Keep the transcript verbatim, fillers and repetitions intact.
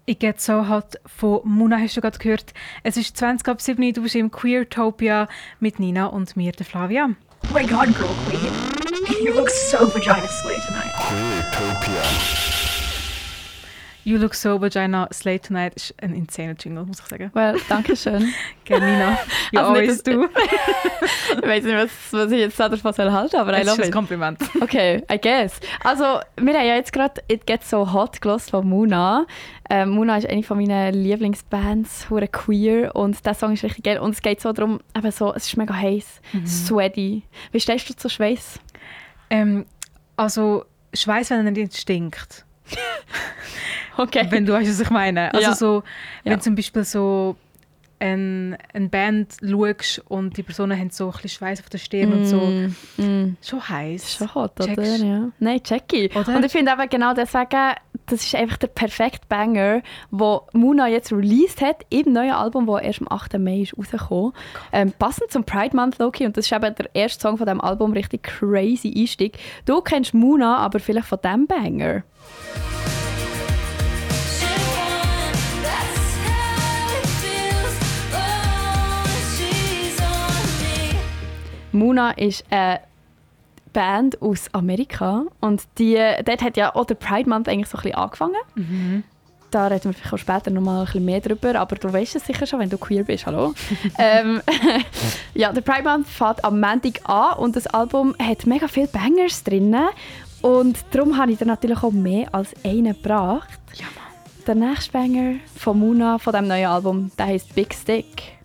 «Ich Get So Hot» von Muna hast du gerade gehört. Es ist zwanzig ab sieben, du bist im Queertopia mit Nina und mir, der Flavia. Oh my god, girl queen. You look so vagina slay tonight. Queertopia. «You Look So Vagina Slay Tonight» ist ein insaner Jingle, muss ich sagen. Well, danke schön. Gerne, Nina. You Also nicht, always do. Ich weiß nicht, was, was ich jetzt davon soll halten, aber I Es love ist ein it. Kompliment. Okay, I guess. Also, wir haben ja jetzt gerade «It Gets So Hot» gehört von Muna. Ähm, Muna ist eine von meinen Lieblingsbands, hure queer, und der Song ist richtig geil. Und es geht so darum, eben so, es ist mega heiß, Mhm. sweaty. Wie stehst du zu Schweiß? Ähm, also, Schweiß, wenn er nicht stinkt. Okay. Wenn du weißt, was ich meine. Also Ja. so, wenn Ja. zum Beispiel so ein, eine Band schaust und die Personen haben so ein bisschen Schweiß auf der Stirn und so. Mm. Schon heiß. Schon hot, oder? Checkst? Ja. Nein, checky. Oder? Und ich finde aber genau deswegen, das ist einfach der perfekte Banger, den Muna jetzt released hat, im neuen Album, das erst am achten Mai ist rausgekommen. Ähm, passend zum Pride Month, Loki. Und das ist eben der erste Song von diesem Album, richtig crazy Einstieg. Du kennst Muna aber vielleicht von diesem Banger. Muna ist eine Band aus Amerika und die, dort hat ja auch der Pride Month eigentlich so ein bisschen angefangen. Mhm. Da reden wir vielleicht auch später noch mal ein bisschen mehr drüber, aber du weißt es sicher schon, wenn du queer bist, hallo. ähm, ja, der Pride Month fängt am Montag an und das Album hat mega viele Bangers drin und darum habe ich dann natürlich auch mehr als einen gebracht. Ja, Mann. Der nächste Banger von Muna, von diesem neuen Album, der heisst «Big Stick».